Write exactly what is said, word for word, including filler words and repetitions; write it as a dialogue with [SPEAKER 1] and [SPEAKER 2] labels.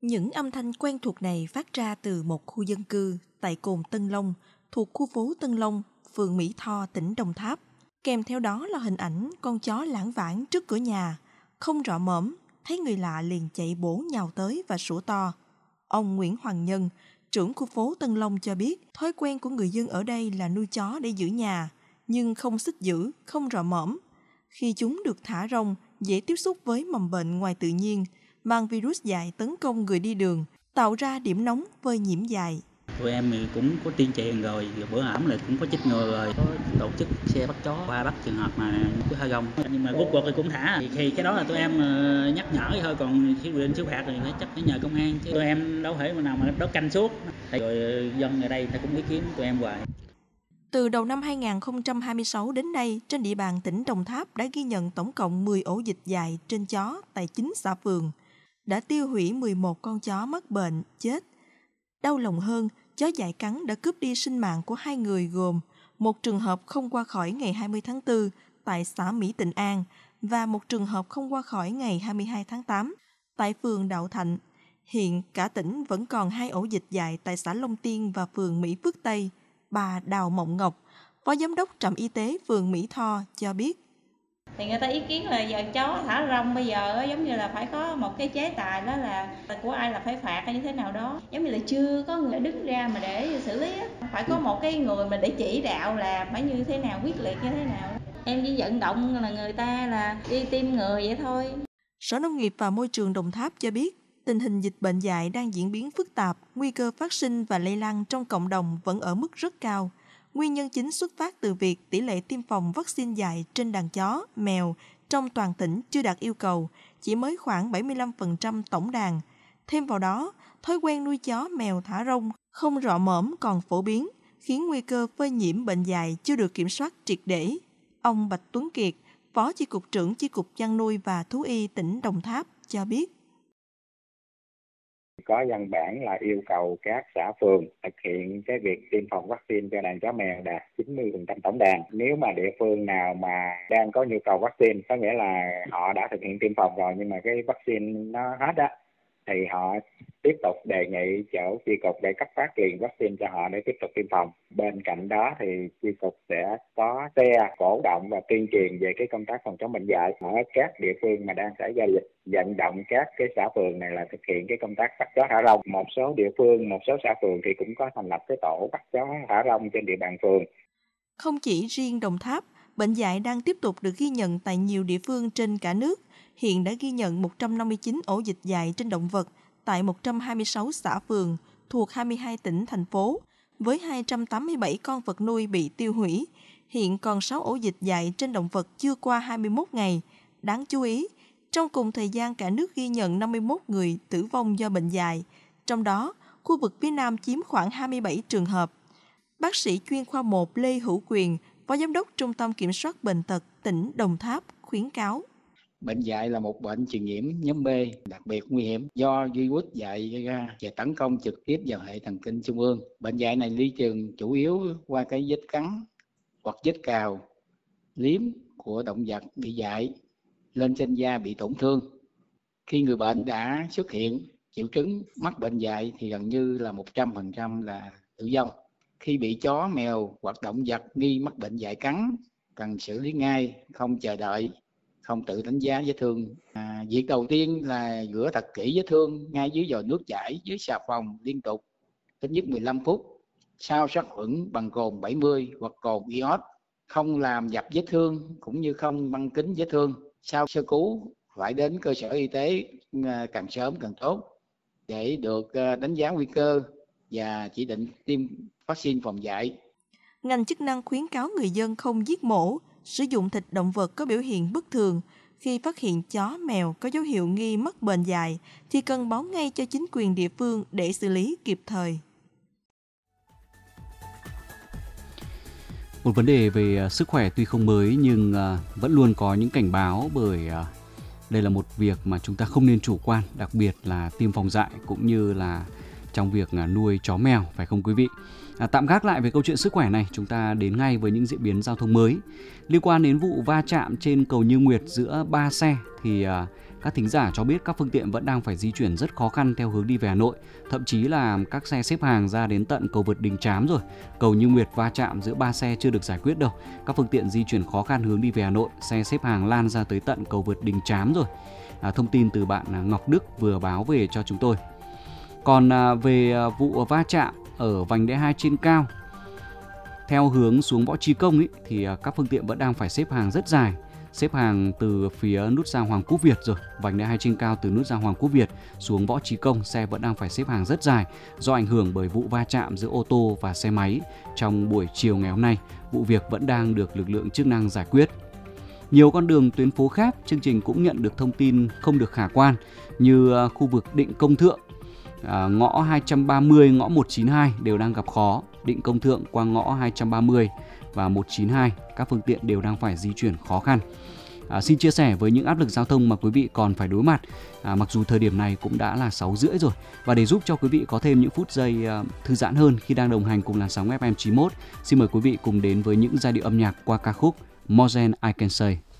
[SPEAKER 1] Những âm thanh quen thuộc này phát ra từ một khu dân cư tại cồn Tân Long, thuộc khu phố Tân Long, phường Mỹ Tho, tỉnh Đồng Tháp. Kèm theo đó là hình ảnh con chó lãng vãng trước cửa nhà, không rõ mõm, thấy người lạ liền chạy bổ nhào tới và sủa to. Ông Nguyễn Hoàng Nhân, trưởng khu phố Tân Long cho biết, thói quen của người dân ở đây là nuôi chó để giữ nhà, nhưng không xích dữ, không rõ mõm. Khi chúng được thả rông, dễ tiếp xúc với mầm bệnh ngoài tự nhiên, mang virus dại tấn công người đi đường, tạo ra điểm nóng phơi nhiễm dại.
[SPEAKER 2] Tụi em cũng có tuyên truyền rồi, rồi bữa hổm là cũng có chích ngừa rồi, có tổ chức xe bắt chó qua bắt trường hợp mà có thả rông. Nhưng mà rốt cuộc thì cũng thả, thì khi cái đó là tụi em nhắc nhở thôi, còn khi quy định xử phạt thì phải chắc phải nhờ công an, chứ tụi em đâu thể mà nào mà đó canh suốt. Rồi dân ở đây ta cũng ý kiến tụi em hoài.
[SPEAKER 1] Từ đầu năm hai không hai sáu đến nay, trên địa bàn tỉnh Đồng Tháp đã ghi nhận tổng cộng mười ổ dịch dại trên chó tại chín xã phường, đã tiêu hủy mười một con chó mắc bệnh, chết. Đau lòng hơn, chó dại cắn đã cướp đi sinh mạng của hai người gồm một trường hợp không qua khỏi ngày hai mươi tháng tư tại xã Mỹ Tịnh An và một trường hợp không qua khỏi ngày hai mươi hai tháng tám tại phường Đạo Thạnh. Hiện cả tỉnh vẫn còn hai ổ dịch dại tại xã Long Tiên và phường Mỹ Phước Tây. Bà Đào Mộng Ngọc, Phó Giám đốc trạm y tế phường Mỹ Tho cho biết.
[SPEAKER 3] Thì người ta ý kiến là giờ chó thả rông bây giờ giống như là phải có một cái chế tài, đó là của ai là phải phạt hay như thế nào đó. Giống như là chưa có người đứng ra mà để xử lý á. Phải có một cái người mà để chỉ đạo là phải như thế nào, quyết liệt như thế nào. Em chỉ vận động là người ta là đi tiêm ngừa vậy thôi.
[SPEAKER 1] Sở Nông nghiệp và Môi trường Đồng Tháp cho biết, tình hình dịch bệnh dại đang diễn biến phức tạp, nguy cơ phát sinh và lây lan trong cộng đồng vẫn ở mức rất cao. Nguyên nhân chính xuất phát từ việc tỷ lệ tiêm phòng vaccine dại trên đàn chó, mèo trong toàn tỉnh chưa đạt yêu cầu, chỉ mới khoảng bảy mươi lăm phần trăm tổng đàn. Thêm vào đó, thói quen nuôi chó mèo thả rông không rõ mõm còn phổ biến, khiến nguy cơ phơi nhiễm bệnh dại chưa được kiểm soát triệt để. Ông Bạch Tuấn Kiệt, Phó Chi cục trưởng Chi cục Chăn nuôi và Thú y tỉnh Đồng Tháp cho biết.
[SPEAKER 4] Có văn bản là yêu cầu các xã phường thực hiện cái việc tiêm phòng vaccine cho đàn chó mèo đạt chín mươi phần trăm tổng đàn. Nếu mà địa phương nào mà đang có nhu cầu vaccine, có nghĩa là họ đã thực hiện tiêm phòng rồi nhưng mà cái vaccine nó hết á, thì họ tiếp tục đề nghị chỗ chi cục để cấp phát liền vaccine cho họ để tiếp tục tiêm phòng. Bên cạnh đó thì chi cục sẽ có xe cổ động và tuyên truyền về cái công tác phòng chống bệnh dại ở các địa phương mà đang xảy ra dịch, vận động các cái xã phường này là thực hiện cái công tác bắt chó thả rông. Một số địa phương, một số xã phường thì cũng có thành lập cái tổ bắt chó thả rông trên địa bàn phường.
[SPEAKER 1] Không chỉ riêng Đồng Tháp, bệnh dại đang tiếp tục được ghi nhận tại nhiều địa phương trên cả nước. Hiện đã ghi nhận một trăm năm mươi chín ổ dịch dại trên động vật tại một trăm hai mươi sáu xã phường thuộc hai mươi hai tỉnh, thành phố, với hai trăm tám mươi bảy con vật nuôi bị tiêu hủy. Hiện còn sáu ổ dịch dại trên động vật chưa qua hai mươi mốt ngày. Đáng chú ý, trong cùng thời gian cả nước ghi nhận năm mươi mốt người tử vong do bệnh dại, trong đó khu vực phía Nam chiếm khoảng hai mươi bảy trường hợp. Bác sĩ chuyên khoa một Lê Hữu Quyền, Phó Giám đốc Trung tâm Kiểm soát Bệnh tật tỉnh Đồng Tháp khuyến cáo.
[SPEAKER 5] Bệnh dại là một bệnh truyền nhiễm nhóm B đặc biệt nguy hiểm do virus dại gây ra và tấn công trực tiếp vào hệ thần kinh trung ương. Bệnh dại này lây truyền chủ yếu qua cái vết cắn hoặc vết cào, liếm của động vật bị dại lên trên da bị tổn thương. Khi người bệnh đã xuất hiện triệu chứng mắc bệnh dại thì gần như là một trăm phần trăm là tử vong. Khi bị chó, mèo hoặc động vật nghi mắc bệnh dại cắn, cần xử lý ngay, không chờ đợi, không tự đánh giá vết thương. À, việc đầu tiên là rửa thật kỹ vết thương ngay dưới vòi nước chảy dưới xà phòng liên tục ít nhất mười lăm phút. Sau sát khuẩn bằng cồn bảy mươi hoặc cồn iốt, không làm dập vết thương cũng như không băng kính vết thương. Sau sơ cứu phải đến cơ sở y tế càng sớm càng tốt để được đánh giá nguy cơ và chỉ định tiêm vaccine phòng dại.
[SPEAKER 1] Ngành chức năng khuyến cáo người dân không giết mổ, sử dụng thịt động vật có biểu hiện bất thường. Khi phát hiện chó, mèo có dấu hiệu nghi mắc bệnh dại thì cần báo ngay cho chính quyền địa phương để xử lý kịp thời.
[SPEAKER 6] Một vấn đề về sức khỏe tuy không mới nhưng vẫn luôn có những cảnh báo, bởi đây là một việc mà chúng ta không nên chủ quan, đặc biệt là tiêm phòng dại cũng như là trong việc nuôi chó mèo, phải không quý vị? À, tạm gác lại về câu chuyện sức khỏe này, chúng ta đến ngay với những diễn biến giao thông mới. Liên quan đến vụ va chạm trên cầu Như Nguyệt giữa ba xe thì à, các thính giả cho biết các phương tiện vẫn đang phải di chuyển rất khó khăn theo hướng đi về Hà Nội. Thậm chí là các xe xếp hàng ra đến tận cầu vượt Đình Chám rồi. Cầu Như Nguyệt va chạm giữa ba xe chưa được giải quyết đâu. Các phương tiện di chuyển khó khăn hướng đi về Hà Nội, xe xếp hàng lan ra tới tận cầu vượt Đình Chám rồi. À, thông tin từ bạn Ngọc Đức vừa báo về cho chúng tôi. Còn à, về à, vụ va chạm ở vành đai hai trên cao theo hướng xuống Võ Trí Công ý, thì à, các phương tiện vẫn đang phải xếp hàng rất dài. Xếp hàng từ phía nút giao Hoàng Quốc Việt rồi, vành đai hai trên cao từ nút giao Hoàng Quốc Việt xuống Võ Trí Công, xe vẫn đang phải xếp hàng rất dài do ảnh hưởng bởi vụ va chạm giữa ô tô và xe máy trong buổi chiều ngày hôm nay. Vụ việc vẫn đang được lực lượng chức năng giải quyết. Nhiều con đường tuyến phố khác, chương trình cũng nhận được thông tin không được khả quan như khu vực Định Công Thượng, à, ngõ hai trăm ba mươi, ngõ một chín hai đều đang gặp khó. Định Công Thượng qua ngõ hai trăm ba mươi và một chín hai, các phương tiện đều đang phải di chuyển khó khăn. À, xin chia sẻ với những áp lực giao thông mà quý vị còn phải đối mặt, à, mặc dù thời điểm này cũng đã là sáu rưỡi rồi. Và để giúp cho quý vị có thêm những phút giây uh, thư giãn hơn khi đang đồng hành cùng làn sóng ép em chín mốt, xin mời quý vị cùng đến với những giai điệu âm nhạc qua ca khúc More Than I Can Say.